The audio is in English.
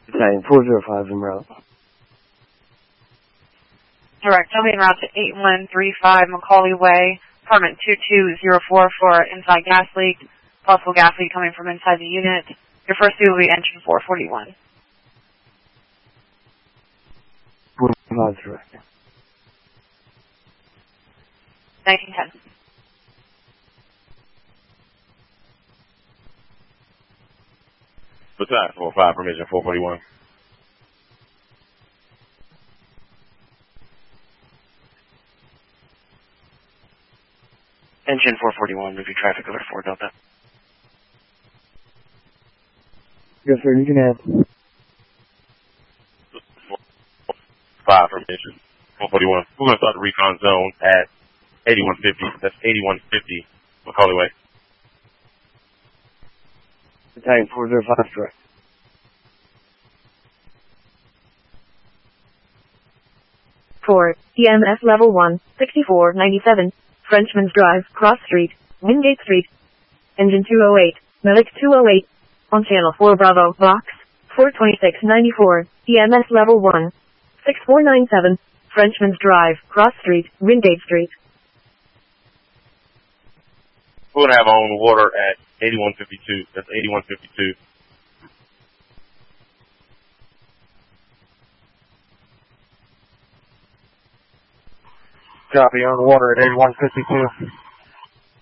Italian 405 en route. Direct, I'll be en route to 8135 Macaulay Way, apartment 2204 for inside gas leak. Possible gas leak coming from inside the unit. Your first due will be engine 441. 45 direct. 1910. Battalion 45, permission 441. Engine 441, review traffic alert 4 Delta. Yes, sir, you can have. 5 permission 441. We're going to start the recon zone at 8150. That's 8150 Macaulay Way. Italian 405 direct. For EMS level 1, 6497, Frenchman's Drive, Cross Street, Wingate Street. Engine 208, Medic 208, on channel 4 Bravo, box 42694, EMS level 1, 6497, Frenchman's Drive, Cross Street, Wingate Street. We're going to have our own water at 8152. That's 8152. Copy, on the water at 8152.